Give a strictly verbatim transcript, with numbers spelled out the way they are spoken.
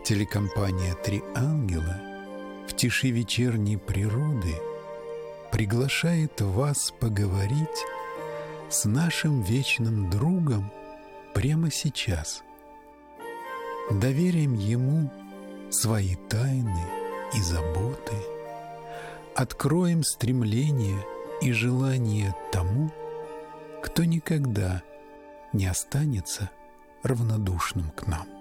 Телекомпания «Три ангела» в тиши вечерней природы приглашает вас поговорить с нашим вечным другом прямо сейчас. Доверим ему свои тайны и заботы, откроем стремление и желание тому, кто никогда не останется равнодушным к нам.